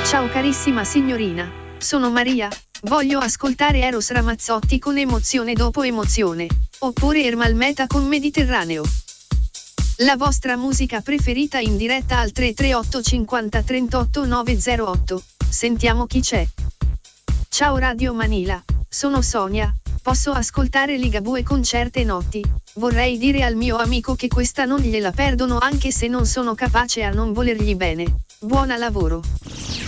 Ciao carissima signorina, sono Maria, voglio ascoltare Eros Ramazzotti con Emozione dopo emozione, oppure Ermal Meta con Mediterraneo. La vostra musica preferita in diretta al 338 50 38 908, sentiamo chi c'è. Ciao Radio Manila, sono Sonia, posso ascoltare Ligabue con certe notti, vorrei dire al mio amico che questa non gliela perdono anche se non sono capace a non volergli bene, buona lavoro.